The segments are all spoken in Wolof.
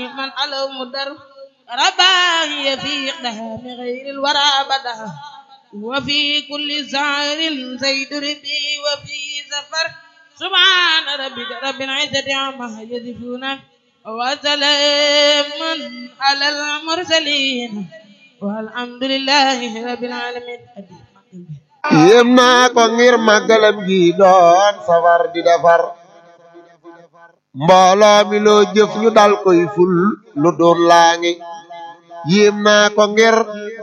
من علو مدر رباهي في إقدام غير الورى بدا وفي كل سعر زيد ربي وفي سفر سبحان ربك رب العزة عما يصفون وسلام على المرسلين والحمد لله رب العالمين. yéem naa ko ngir màggalam gi doon safar di defar mbooloo mi loo jëf ñu dal koy ful lu doon laa ngi yéem naa ko ngir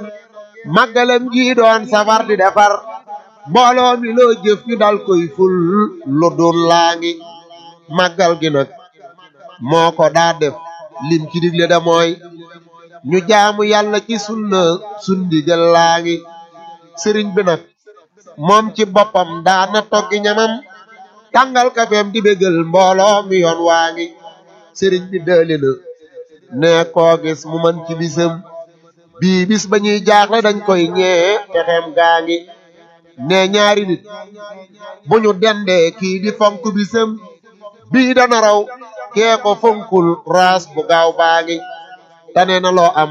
màggalam gi doon safar di defar mbooloo mi loo jëf ñu dal koy ful lu doon laa ngi màggal gi nag moo ko daa def lim ci digle da mooy ñu jaamu yàlla ci sunna sundigal laa ngi sëriñ bi nag moom ci boppam daana toggi ñamam tàngal kafeem di bégal mbooloo mi yoon waa ngi sëriñ bi dëli na ne koo gis mu man ci bisam bii bis ba ñuy jaaxle dañ koy ñee texeem gaa ngi ne ñaari nit bu ñu dendee kii di fonk bisam bii dana raw kee ko fonkul raas bu gaaw baa ngi tane na loo am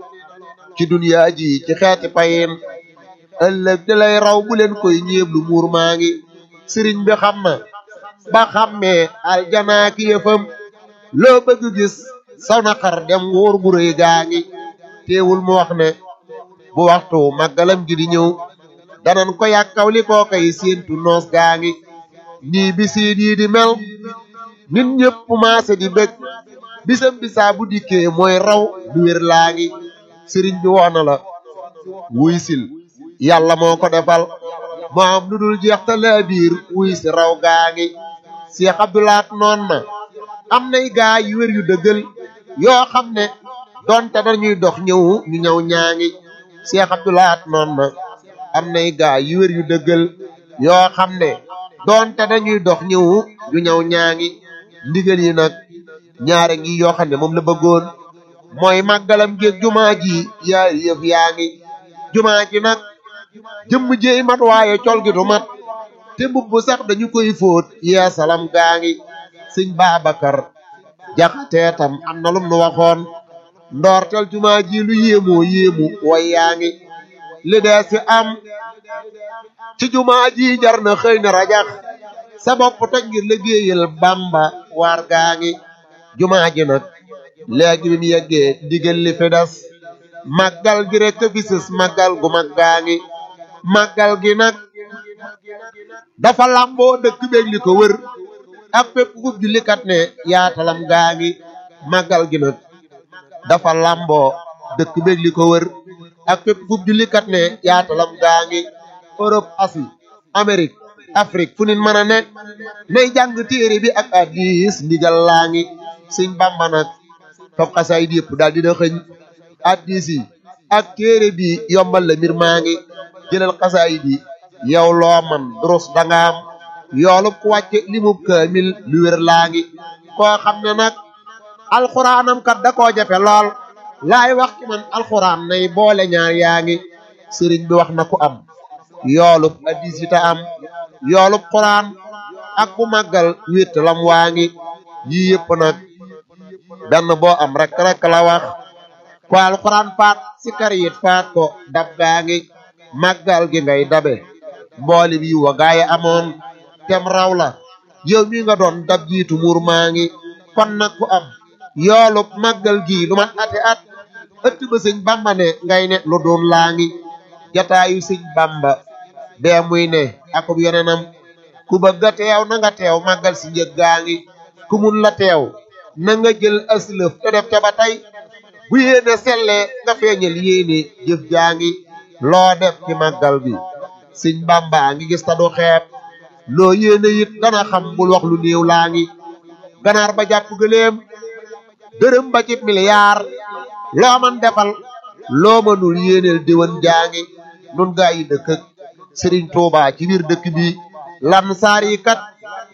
ci duniyaa ji ci xeeti payin ëllëg di lay raw bu leen koy ñeeblu muur maa ngi sëriñ bi xam na ba xammee aljanaa ki yëfam loo bëgg gis saw na xar dem wóor gu rëy gaa ngi teewul mu wax ne bu waxtu màggalam gi di ñëw danan ko yàkkaw li koo koy séentu noos gaa ngi nii bisiit yi di mel nit ñëpp maase di bëgg bisam bisaa bu dikkee mooy raw du wér laa ngi sëriñ bi wax na la wuy sil yàlla moo ko defal moo am lu dul jeex te laa biir wuy si raw gaa ngi Seex Abdulaat noon na am nay gaa yu wér yu dëggal yoo xam ne donte dañuy dox ñëw ñu ñëw ñaa ngi Seex Abdulaat noon na am nay gaa yu wér yu dëggal yoo xam ne donte dañuy dox ñëw ñu ñëw ñaa ngi ndigal yi nag ñaare ngi yoo xam ne moom la bëggoon mooy màggalam géeg jumaa ji yaari yëf yaa ngi jumaa ji nag jëmm jéey mat waaye col gi du mat te mbubb sax dañu koy fóot yeesalam gaa ngi sëñ Babacar Jaxate tam am na lum nu waxoon ndoortel jumaa ji lu yéemoo yéemu way yaa ngi li dee si am ci jumaa ji jar na xëy na rajax sa bopp toj ngir liggéeyal Bamba waar gaa ngi jumaa ji nag léegi bi mu yeggee digal li fi des màggal gi rek bisis màggal gu mag gaa ngi màggal gi nag dafa làmboo dëkk beeg li ko wër ak fépp fu jullikat ne yaatalam gaa ngi màggal gi nag dafa làmboo dëkk beeg li ko wër ak fépp fu jullikat ne yaatalam gaa ngi Europe Asie Amérique Afrique fu nit mën a nekk nay jàng téere bi ak hadiis ndigal laa ngi Sëñ Bamba nag fab xasaayid yëpp daal dina xëñ hadiis yi ak téere bi yombal la mbir maa ngi jëlal xasaayid yi yow loo man durus dangaam yoolub ku wàcce limub kaamil lu wér laa ngi koo xam ne nag alxuraanam kat da koo jafe lool laay wax ci man alxuraan nay boole ñaar yaa ngi sëriñ bi wax na ku am yoolub hadiis yi ta am yoolub xuraan ak bu màggal wétt lam waa ngi yii yëpp nag benn boo am rek la wax ko alxuraan faat si kar yit faat ko dab gaa ngi màggal gi ngay dabe mbooli bi wa gaaye amoon tem raw la yow mi nga doon dab jiitu muur maa ngi kon nag ku am yoolub màggal gi lu mat ati at ëtt ba sëñ Bamba ne ngay ne lu doon laa ngi jataayu sëñ Bamba bee muy ne akub yeneenam ku bëgg a teew na nga teew màggal si njëg gaa ngi ku mun la teew na nga jël aslëf te def te ba tey bu yéene sellee nga feeñal yéene jëf jaa ngi loo def ci màggal bi sëñ Bamba ngi gis ta du xeeb loo yéene it dana xam bul wax lu néew laa ngi ganaar ba jàpp gëléem dërëm ba ci milliard loo man defal loo mënul yéeneel diwan jaa ngi nun gaa yi dëkk Sëriñ Tuubaa ci biir dëkk bi lan saar yi kat